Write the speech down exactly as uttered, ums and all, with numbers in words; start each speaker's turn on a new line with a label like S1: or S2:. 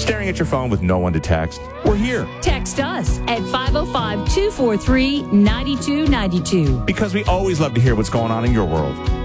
S1: Staring at your phone with no one to text? We're here.
S2: Text us at five oh five, two four three, nine two nine two.
S1: Because we always love to hear what's going on in your world.